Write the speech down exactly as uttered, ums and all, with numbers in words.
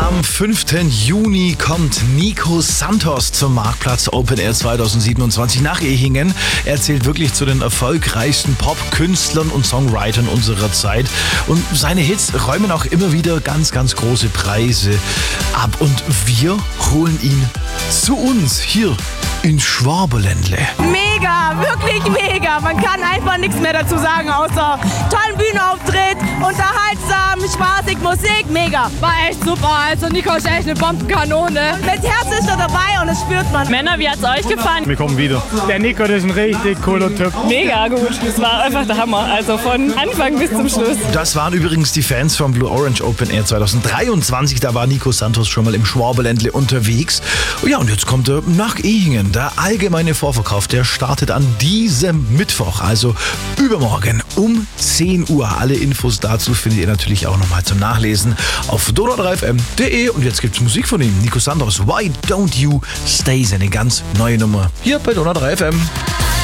Am fünften Juni kommt Nico Santos zum Marktplatz Open Air zweitausendsiebenundzwanzig nach Ehingen. Er zählt wirklich zu den erfolgreichsten Pop-Künstlern und Songwritern unserer Zeit. Und seine Hits räumen auch immer wieder ganz, ganz große Preise ab. Und wir holen ihn zu uns hier in Schwaberländle. Mega, wirklich mega. Man kann einfach nichts mehr dazu sagen, außer tollen Bühnenauftritt, unterhaltsam, spaßig, Musik, mega. War echt super. Also Nico ist echt eine Bombenkanone. Mit Herz ist er dabei und das spürt man. Männer, wie hat's euch gefallen? Wir kommen wieder. Der Nico, das ist ein richtig cooler Typ. Mega gut. Es war einfach der Hammer. Also von Anfang bis zum Schluss. Das waren übrigens die Fans vom Blue Orange Open Air zweitausenddreiundzwanzig. Da war Nico Santos schon mal im Schwaberländle unterwegs. Ja, und jetzt kommt er nach Ehingen. Der allgemeine Vorverkauf, der startet an diesem Mittwoch, also übermorgen um zehn Uhr. Alle Infos dazu findet ihr natürlich auch nochmal zum Nachlesen auf donau drei f m punkt de. Und jetzt gibt's Musik von ihm. Nico Santos, Why Don't You Stay, seine ganz neue Nummer hier bei donau drei f m.